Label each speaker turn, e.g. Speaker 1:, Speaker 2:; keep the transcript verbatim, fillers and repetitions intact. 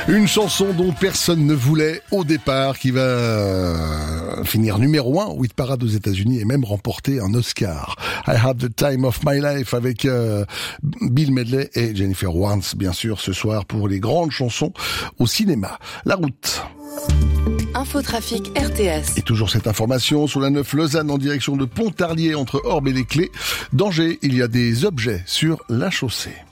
Speaker 1: Une chanson dont personne ne voulait au départ, qui va finir numéro un au hit parade aux États-Unis et même remporter un Oscar. I Had the Time of My Life avec euh, Bill Medley et Jennifer Warnes, bien sûr, ce soir pour les grandes chansons au cinéma. La route.
Speaker 2: Infotrafic R T S.
Speaker 1: Et toujours cette information sur la neuf Lausanne en direction de Pontarlier entre Orbe et les Clés. Danger, il y a des objets sur la chaussée.